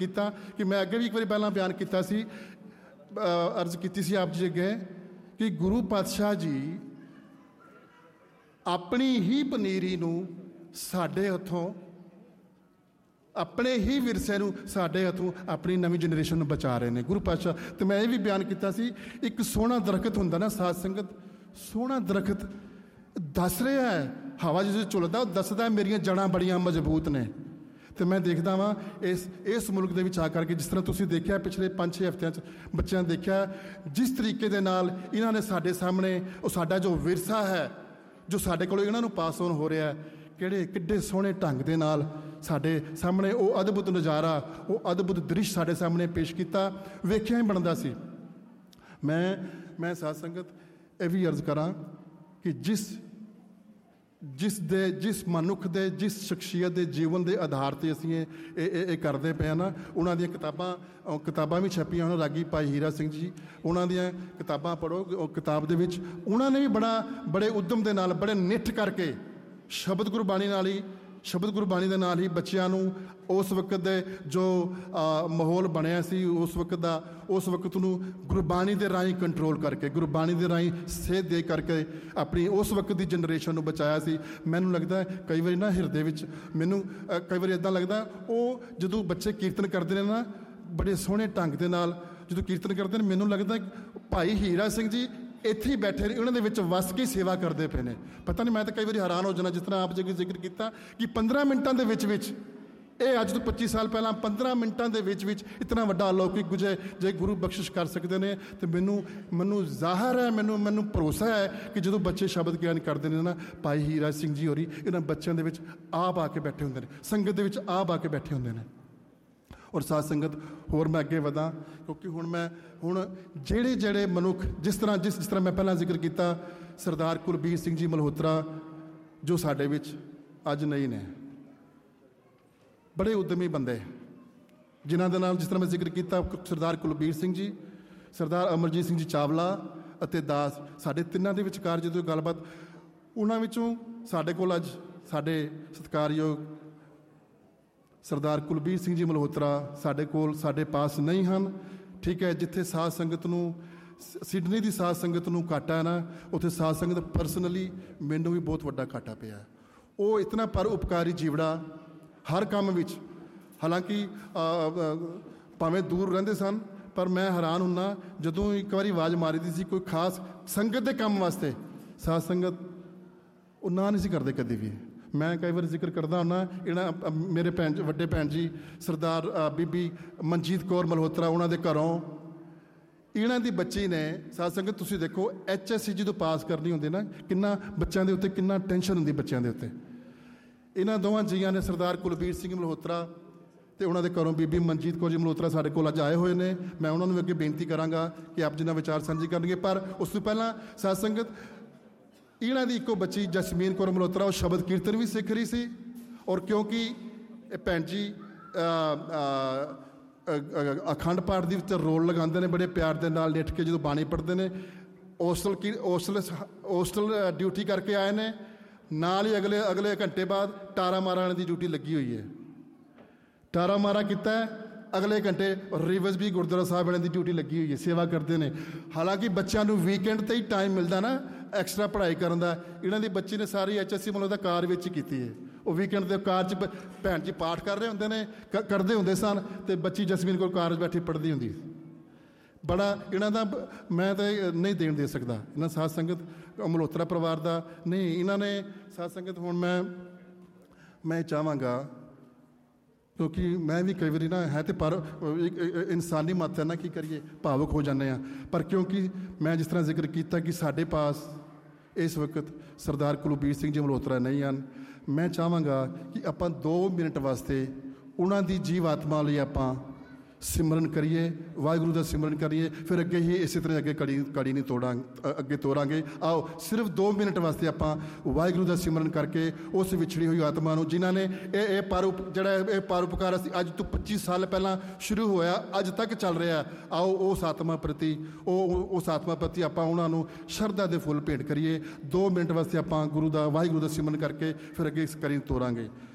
किया कि मैं अगे भी एक बार पहला बयान किया सी, अर्ज की सी आप जी अगे कि गुरु पातशाह जी अपनी ही पनीरी नूं साडे हथों, अपने ही विरसे नूं साडे हथों अपनी नवीं जनरेशन नूं बचा रहे हैं गुरु पातशाह। तो मैं ये भी बयान किया सी, एक सोहना दरखत हुंदा ना साध संगत, सोहना दरखत दस रहा है, हवा जो झुलदा दसदा मेरियां जड़ां बड़ियां मजबूत ने। तो मैं देखता वा इस मुल्क के विच आ करके जिस तरह तुसीं देखिया पिछले 5-6 हफ्तियां बच्चों ने देखा जिस तरीके दे नाल इन्हां ने साडे सामने वो साडा जो विरसा है जो साडे कोलों इन्हां नूं पास ऑन हो रहा है, किहड़े किड्डे सोहणे ढंग दे नाल साडे सामने वो अद्भुत नज़ारा, वो अद्भुत दृश्य साडे सामने पेश किया, वेखिया ही बनता सी। मैं साध संगत ये भी अर्ज करा कि जिस मनुख दे जिस शख्सियत के जीवन के आधार पर असीं ये करते पे ना, उन्हों दी किताबां भी छपियां होण, रागी भाई हीरा सिंह जी उन्हों दी किताबां पढ़ो, किताब दे विच उन्होंने भी बड़े उद्यम के नाल बड़े निठ करके शब्द गुरबाणी नाल ही शब्द गुरबाणी के नाल ही बच्चों नूं उस वक्त दे जो माहौल बनया सी उस वक्त नूं गुरबाणी के राही कंट्रोल करके गुरबाणी के राही सेध दे करके अपनी उस वक्त की जनरेशन नूं बचाया सी। मैनूं लगदा है कई बार ना हिरदे विच मैनूं कई बार इदां लगदा वो जदों बच्चे कीर्तन करते हैं ना बड़े सोहणे ढंग दे नाल जदों कीर्तन करते हैं, मैनूं लगदा भाई हीरा सिंह जी इत्थे ही बैठे ने, उन्होंने विच वस के सेवा करते पे ने। पता नहीं मैं तो कई बार हैरान हो जाना, जिस तरह आप जिक्र किया कि 15 मिनटों के विच ये अज तो 25 साल पहला 15 मिनटों के विच इतना वड्डा अलौकिक गुजे जे गुरु बख्शिश कर सकते हैं। तो मैनू जाहिर है, मैनू भरोसा है कि जो बच्चे शब्द ज्ञान करते हैं ना, भाई हीरा सिंह जी होरी इन्होंने बच्चों के आप आके बैठे होंगे, संगत के आप आके बैठे होंगे ने। और साध संगत होर मैं अगे वधा क्योंकि हुण जेड़े मनुख जिस तरह मैं पहला जिक्र किया सरदार कुलबीर सिंह जी मल्होत्रा जो साडे विच अज नहीं ने, बड़े उद्यमी बंदे जिन्हां दे नाल जिस तरह मैं जिक्र किया सरदार कुलबीर सिंह जी, सरदार अमरजीत सिंह जी चावला अते दास, साडे तिन्हां दे विचकार जो गलबात उन्हां विचों साडे कोल अज साडे सत्कारयोग सरदार कुलबीर सिंह जी मल्होत्रा साडे कोल साडे पास नहीं हैं। ठीक है, जिथे साध संगत नूं सिडनी की साध संगत नूं घाटा है ना, उत्थे साध संगत परसनली मैनूं भी बहुत वड्डा घाटा पिया। वो इतना पर उपकारी जीवड़ा हर काम विच, हालांकि भावें दूर रहिंदे सन पर मैं हैरान हुन्ना जदों एक बारी आवाज़ मारी दी सी कोई खास संगत के काम वास्ते, साध संगत वो ना नहीं सी करदे कदी भी। मैं कई बार जिक्र करता हुन्ना इन्हां मेरे वड्डे भैन जी सरदार बीबी मनजीत कौर मल्होत्रा उन्होंने घरों इन्हां दी बच्ची ने साध संगत तुसीं देखो HSC जो पास करनी होंदी ना, किन्ना बच्चों के उत्ते किन्ना टेंशन होंदी बच्चों के उत्ते। इन्हां दोवां जियां ने सरदार कुलबीर सिंह मल्होत्रा तो उन्होंने घरों बीबी मनजीत कौर जी मल्होत्रा साडे कोल अज आए हुए हैं। मैं उन्होंने अगे बेनती करांगा कि आप जिन्हां विचार साझे करनगे, पर उस तो पहला साध संगत इन्हां दी इक्को बच्ची जसमीन कौर मल्होत्रा वो शब्द कीर्तन भी सिख रही सी। और क्योंकि भैन जी अखंड पाठ दी विच रोल लगाते हैं बड़े प्यार के नाल निठ के जो बाणी पढ़ते हैं, होस्टल ड्यूटी करके आए ने, नाल ही अगले घंटे बाद टारा मारा की ड्यूटी लगी हुई है, टारा मारा किया है, अगले घंटे रिवर्स भी गुरुद्वारा साहब वाले की ड्यूटी लगी हुई है, सेवा करते हैं। हालांकि बच्चों को वीकेंड तो ही टाइम मिलता ना एक्सट्रा पढ़ाई करने का, इन्हों की बच्ची ने सारी HSC मतलब कार विच ही की है। वो वीकेंड के कार च भैन जी पाठ कर रहे होंगे ने करते होंगे सन, तो बच्ची जसमीन को कार बैठी पढ़ती होंगी। बड़ा इन्हों का मैं तो नहीं देन दे सकता, इन्होंने साध संगत मल्होत्रा परिवार का नहीं, इन्होंने साध संगत हुण मैं चाहवागा क्योंकि मैं भी कई बार ना है तो पर एक इंसानी मत है ना कि करिए भावुक हो जाते हैं, पर क्योंकि मैं जिस तरह जिक्र किया कि साढ़े पास इस वक्त सरदार कुलबीर सिंह जी मल्होत्रा नहीं हैं, मैं चाहवागा कि आप 2 मिनट वास्ते उन्हों की जीव आत्मा लिए आप सिमरन करिए, वाहिगुरू का सिमरन करिए, फिर अगे ही इस तरह अगे कड़ी नहीं अगे तोड़ांगे। आओ सिर्फ 2 मिनट वास्ते आप वाहिगुरू का सिमरन करके उस विछड़ी हुई आत्मा को जिन्हों ने यह परोपकार अज तो 25 साल पहला शुरू होया अज तक चल रहा है, आओ उस आत्मा प्रति आप उन्होंने शरधा के फुल भेंट करिए। 2 मिनट वास्ते आप गुरु का वाहिगुरू का सिमरन करके फिर अगे इस कड़ी तोड़ांगे।